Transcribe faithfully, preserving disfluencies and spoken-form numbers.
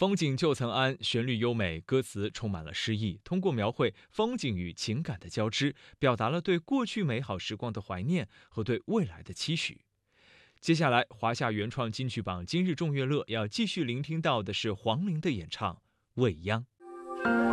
风景旧曾谙，旋律优美，歌词充满了诗意，通过描绘风景与情感的交织，表达了对过去美好时光的怀念和对未来的期许。接下来，华夏原创金曲榜今日众乐乐要继续聆听到的是黄龄的演唱《未央》。